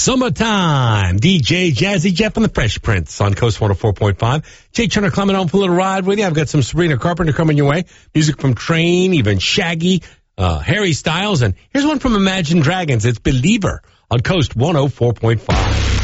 Summertime. DJ Jazzy Jeff and the Fresh Prince on Coast 104.5. Jay Turner coming on for a little ride with you. I've got some Sabrina Carpenter coming your way. Music from Train, even Shaggy, Harry Styles. And here's one from Imagine Dragons. It's Believer on Coast 104.5.